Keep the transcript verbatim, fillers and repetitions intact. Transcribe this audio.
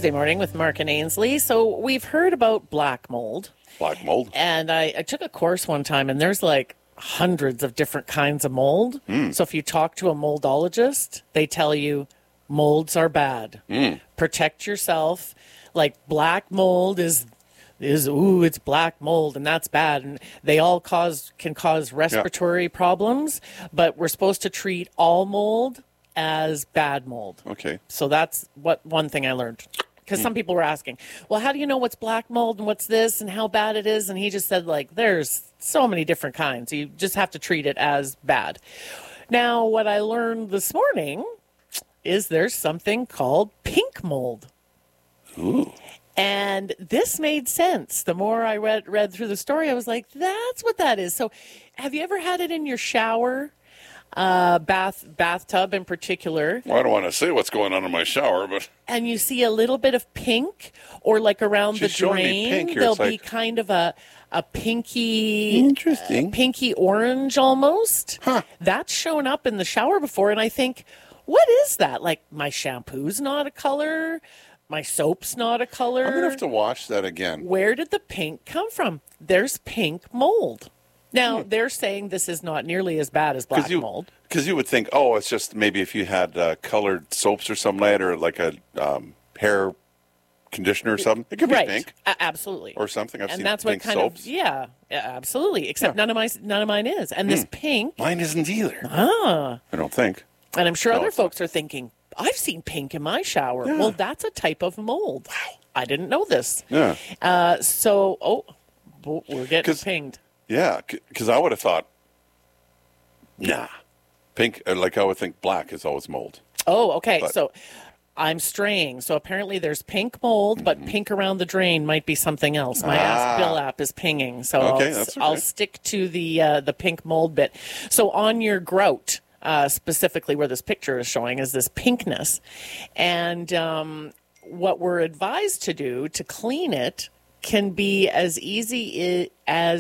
Tuesday morning with Mark and Ainsley. So we've heard about black mold. Black mold. And I, I took a course one time, and there's like hundreds of different kinds of mold. Mm. So if you talk to a moldologist, they tell you molds are bad. Mm. Protect yourself. Like black mold is is ooh, it's black mold, and that's bad. And they all cause can cause respiratory yeah. problems, but we're supposed to treat all mold as bad mold. Okay. So that's what one thing I learned. Because mm. some people were asking, well, how do you know what's black mold and what's this and how bad it is? And he just said, like, there's so many different kinds. You just have to treat it as bad. Now, what I learned this morning is there's something called pink mold. Ooh. And this made sense. The more I read read through the story, I was like, that's what that is. So have you ever had it in your shower? Uh, bath bathtub in particular. Well, I don't want to say what's going on in my shower, but and you see a little bit of pink, or like around She's the drain, there'll be like... kind of a a pinky, interesting, uh, pinky orange almost. Huh. That's shown up in the shower before, and I think, what is that? Like my shampoo's not a color, my soap's not a color. I'm gonna have to watch that again. Where did the pink come from? There's pink mold. Now, they're saying this is not nearly as bad as black you, mold. Because you would think, oh, it's just maybe if you had uh, colored soaps or something like that, or like a um, hair conditioner or something. It could be right. pink. A- absolutely. Or something. I've and seen that's pink what kind soaps. Of, yeah, absolutely. Except yeah. none of my none of mine is. And this hmm. pink. Mine isn't either. Ah. I don't think. And I'm sure no, other folks not. are thinking, I've seen pink in my shower. Yeah. Well, that's a type of mold. Wow. I didn't know this. Yeah. Uh, so, oh, we're getting pinged. Yeah, because I would have thought, nah, pink, like I would think black is always mold. Oh, okay. But, so I'm straying. So apparently there's pink mold, but mm-hmm. pink around the drain might be something else. My ah. Ask Bill app is pinging. So okay, I'll, that's okay. I'll stick to the uh, the pink mold bit. So on your grout, uh, specifically where this picture is showing, is this pinkness. And um, what we're advised to do to clean it can be as easy as